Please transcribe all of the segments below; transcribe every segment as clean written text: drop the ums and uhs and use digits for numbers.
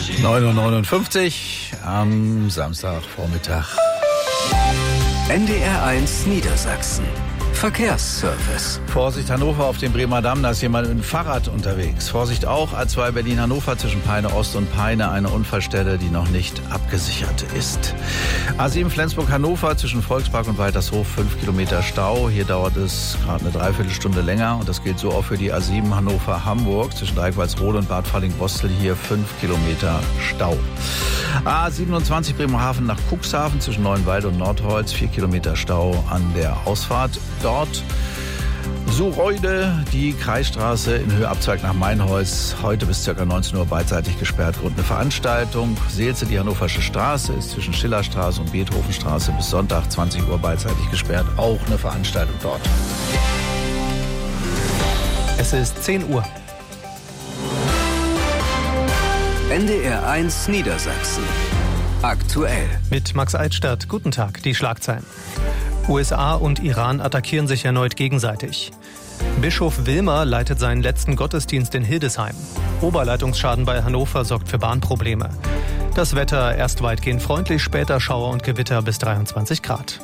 9:59 Uhr am Samstagvormittag. NDR1 Niedersachsen. Verkehrsservice. Vorsicht Hannover auf dem Bremer Damm, da ist jemand mit dem Fahrrad unterwegs. Vorsicht auch A2 Berlin-Hannover zwischen Peine Ost und Peine, eine Unfallstelle, die noch nicht abgesichert ist. A7 Flensburg-Hannover zwischen Volkspark und Waltershof 5 Kilometer Stau. Hier dauert es gerade eine Dreiviertelstunde länger und das gilt so auch für die A7 Hannover-Hamburg zwischen Dreikwalsrode und Bad Falling-Bostel, hier 5 Kilometer Stau. A27 Bremerhaven nach Cuxhaven zwischen Neuenwalde und Nordholz 4 Kilometer Stau an der Ausfahrt. Dort Suhreude, die Kreisstraße in Höhe Abzweig nach Mainholz, heute bis ca. 19 Uhr beidseitig gesperrt. Grund eine Veranstaltung. Seelze, die Hannoversche Straße, ist zwischen Schillerstraße und Beethovenstraße bis Sonntag 20 Uhr beidseitig gesperrt. Auch eine Veranstaltung dort. Es ist 10 Uhr. NDR1 Niedersachsen. Aktuell. Mit Max Eitstadt. Guten Tag, die Schlagzeilen. USA und Iran attackieren sich erneut gegenseitig. Bischof Wilmer leitet seinen letzten Gottesdienst in Hildesheim. Oberleitungsschaden bei Hannover sorgt für Bahnprobleme. Das Wetter erst weitgehend freundlich, später Schauer und Gewitter bis 23 Grad.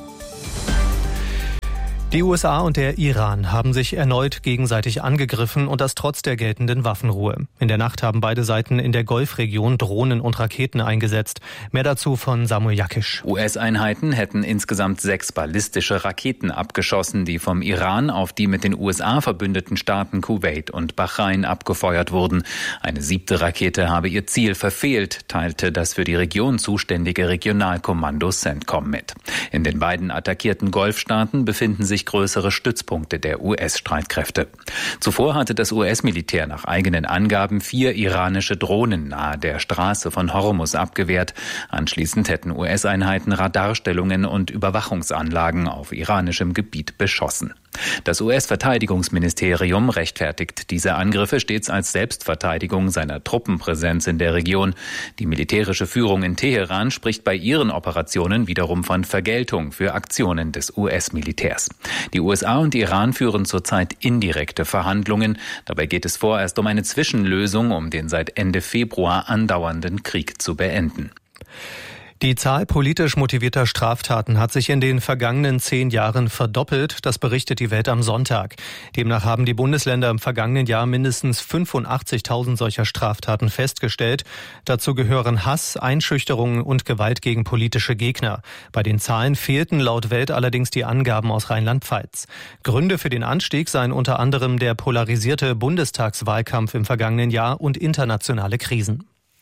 Die USA und der Iran haben sich erneut gegenseitig angegriffen und das trotz der geltenden Waffenruhe. In der Nacht haben beide Seiten in der Golfregion Drohnen und Raketen eingesetzt. Mehr dazu von Samuel Jakisch. US-Einheiten hätten insgesamt 6 ballistische Raketen abgeschossen, die vom Iran auf die mit den USA verbündeten Staaten Kuwait und Bahrain abgefeuert wurden. Eine 7. Rakete habe ihr Ziel verfehlt, teilte das für die Region zuständige Regionalkommando CENTCOM mit. In den beiden attackierten Golfstaaten befinden sich größere Stützpunkte der US-Streitkräfte. Zuvor hatte das US-Militär nach eigenen Angaben 4 iranische Drohnen nahe der Straße von Hormuz abgewehrt. Anschließend hätten US-Einheiten Radarstellungen und Überwachungsanlagen auf iranischem Gebiet beschossen. Das US-Verteidigungsministerium rechtfertigt diese Angriffe stets als Selbstverteidigung seiner Truppenpräsenz in der Region. Die militärische Führung in Teheran spricht bei ihren Operationen wiederum von Vergeltung für Aktionen des US-Militärs. Die USA und Iran führen zurzeit indirekte Verhandlungen. Dabei geht es vorerst um eine Zwischenlösung, um den seit Ende Februar andauernden Krieg zu beenden. Die Zahl politisch motivierter Straftaten hat sich in den vergangenen 10 Jahren verdoppelt. Das berichtet die Welt am Sonntag. Demnach haben die Bundesländer im vergangenen Jahr mindestens 85.000 solcher Straftaten festgestellt. Dazu gehören Hass, Einschüchterungen und Gewalt gegen politische Gegner. Bei den Zahlen fehlten laut Welt allerdings die Angaben aus Rheinland-Pfalz. Gründe für den Anstieg seien unter anderem der polarisierte Bundestagswahlkampf im vergangenen Jahr und internationale Krisen.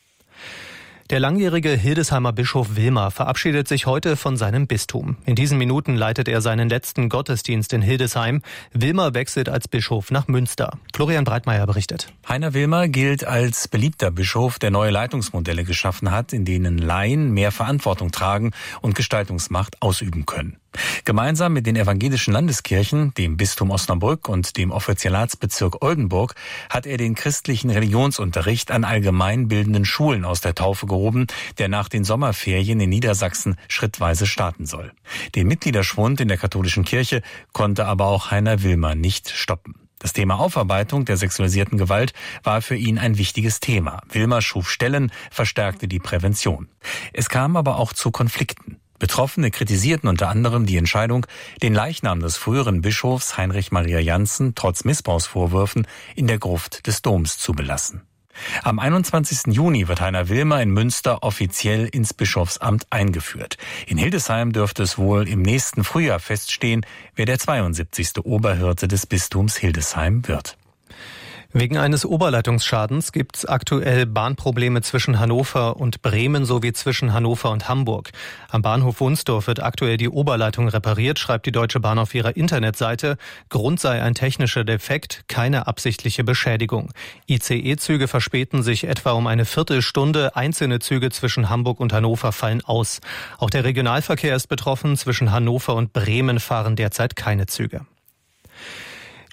Der langjährige Hildesheimer Bischof Wilmer verabschiedet sich heute von seinem Bistum. In diesen Minuten leitet er seinen letzten Gottesdienst in Hildesheim. Wilmer wechselt als Bischof nach Münster. Florian Breitmeier berichtet. Heiner Wilmer gilt als beliebter Bischof, der neue Leitungsmodelle geschaffen hat, in denen Laien mehr Verantwortung tragen und Gestaltungsmacht ausüben können. Gemeinsam mit den evangelischen Landeskirchen, dem Bistum Osnabrück und dem Offizialatsbezirk Oldenburg hat er den christlichen Religionsunterricht an allgemeinbildenden Schulen aus der Taufe gehoben, der nach den Sommerferien in Niedersachsen schrittweise starten soll. Den Mitgliederschwund in der katholischen Kirche konnte aber auch Heiner Wilmer nicht stoppen. Das Thema Aufarbeitung der sexualisierten Gewalt war für ihn ein wichtiges Thema. Wilmer schuf Stellen, verstärkte die Prävention. Es kam aber auch zu Konflikten. Betroffene kritisierten unter anderem die Entscheidung, den Leichnam des früheren Bischofs Heinrich Maria Janssen trotz Missbrauchsvorwürfen in der Gruft des Doms zu belassen. Am 21. Juni wird Heiner Wilmer in Münster offiziell ins Bischofsamt eingeführt. In Hildesheim dürfte es wohl im nächsten Frühjahr feststehen, wer der 72. Oberhirte des Bistums Hildesheim wird. Wegen eines Oberleitungsschadens gibt es aktuell Bahnprobleme zwischen Hannover und Bremen sowie zwischen Hannover und Hamburg. Am Bahnhof Wunsdorf wird aktuell die Oberleitung repariert, schreibt die Deutsche Bahn auf ihrer Internetseite. Grund sei ein technischer Defekt, keine absichtliche Beschädigung. ICE-Züge verspäten sich etwa um eine Viertelstunde. Einzelne Züge zwischen Hamburg und Hannover fallen aus. Auch der Regionalverkehr ist betroffen. Zwischen Hannover und Bremen fahren derzeit keine Züge.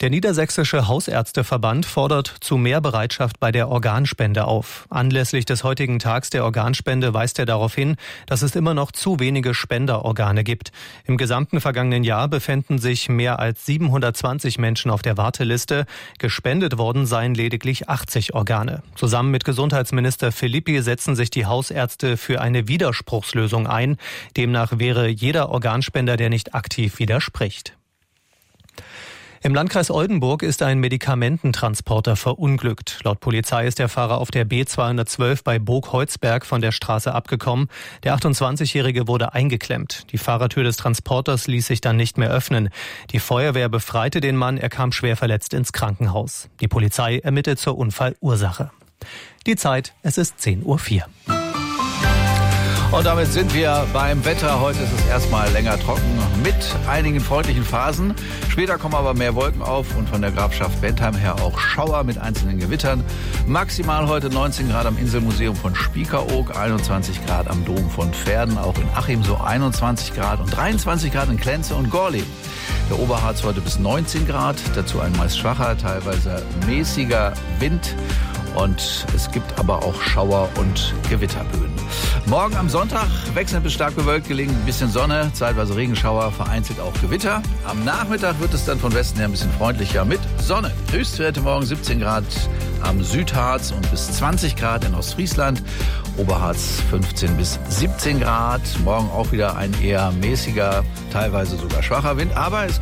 Der Niedersächsische Hausärzteverband fordert zu mehr Bereitschaft bei der Organspende auf. Anlässlich des heutigen Tags der Organspende weist er darauf hin, dass es immer noch zu wenige Spenderorgane gibt. Im gesamten vergangenen Jahr befänden sich mehr als 720 Menschen auf der Warteliste. Gespendet worden seien lediglich 80 Organe. Zusammen mit Gesundheitsminister Philippi setzen sich die Hausärzte für eine Widerspruchslösung ein. Demnach wäre jeder Organspender, der nicht aktiv widerspricht. Im Landkreis Oldenburg ist ein Medikamententransporter verunglückt. Laut Polizei ist der Fahrer auf der B212 bei Burg-Heuzberg von der Straße abgekommen. Der 28-Jährige wurde eingeklemmt. Die Fahrertür des Transporters ließ sich dann nicht mehr öffnen. Die Feuerwehr befreite den Mann, er kam schwer verletzt ins Krankenhaus. Die Polizei ermittelt zur Unfallursache. Die Zeit, es ist 10:04 Uhr. Und damit sind wir beim Wetter. Heute ist es erstmal länger trocken mit einigen freundlichen Phasen. Später kommen aber mehr Wolken auf und von der Grafschaft Bentheim her auch Schauer mit einzelnen Gewittern. Maximal heute 19 Grad am Inselmuseum von Spiekeroog, 21 Grad am Dom von Verden, auch in Achim so 21 Grad und 23 Grad in Klenze und Gorleben. Der Oberharz heute bis 19 Grad, dazu ein meist schwacher, teilweise mäßiger Wind. Und es gibt aber auch Schauer und Gewitterböen. Morgen am Sonntag wechselnd bis stark bewölkt, gelegentlich ein bisschen Sonne, zeitweise Regenschauer, vereinzelt auch Gewitter. Am Nachmittag wird es dann von Westen her ein bisschen freundlicher mit Sonne. Höchstwerte morgen 17 Grad am Südharz und bis 20 Grad in Ostfriesland. Oberharz 15 bis 17 Grad. Morgen auch wieder ein eher mäßiger, teilweise sogar schwacher Wind. Aber es